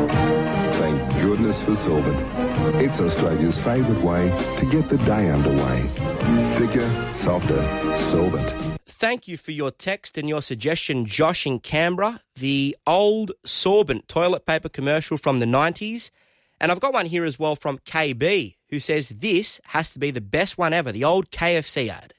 Thank goodness for Sorbent. It's Australia's favourite way to get the day underway. Thicker, softer, Sorbent. Thank you for your text and your suggestion, Josh in Canberra. The old Sorbent toilet paper commercial from the 90s. And I've got one here as well from KB, who says this has to be the best one ever, the old KFC ad.